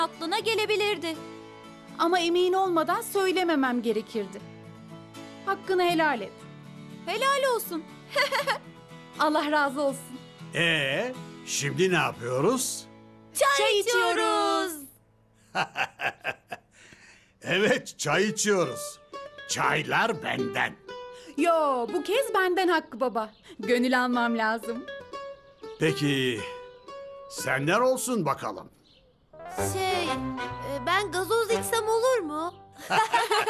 aklına gelebilirdi. Ama emin olmadan söylememem gerekirdi. Hakkını helal et. Helal olsun. Allah razı olsun. Şimdi ne yapıyoruz? Çay içiyoruz. Evet, çay içiyoruz. Çaylar benden. Yo, bu kez benden Hakkı Baba. Gönül almam lazım. Peki, senden olsun bakalım. Ben gazoz içsem olur mu?